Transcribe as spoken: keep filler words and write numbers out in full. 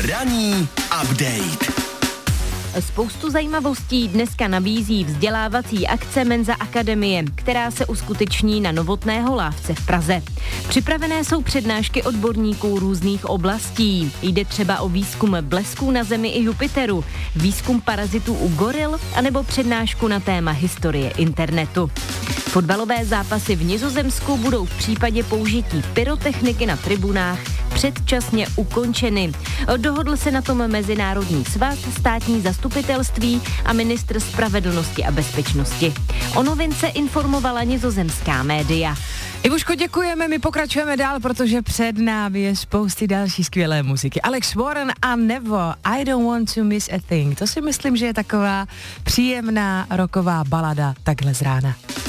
Ranní update. Spoustu zajímavostí dneska nabízí vzdělávací akce Menza Akademie, která se uskuteční na Novotného Lávce v Praze. Připravené jsou přednášky odborníků různých oblastí. Jde třeba o výzkum blesků na Zemi i Jupiteru, výzkum parazitů u goril anebo přednášku na téma historie internetu. Fotbalové zápasy v Nizozemsku budou v případě použití pyrotechniky na tribunách předčasně ukončeny. Dohodl se na tom Mezinárodní svaz, státní zastupitelství a ministr spravedlnosti a bezpečnosti. O novince informovala nizozemská média. Ivuško, děkujeme, my pokračujeme dál, protože před námi je spousty další skvělé muziky. Alex Warren a Nevo, I don't want to miss a thing. To si myslím, že je taková příjemná rocková balada takhle z rána.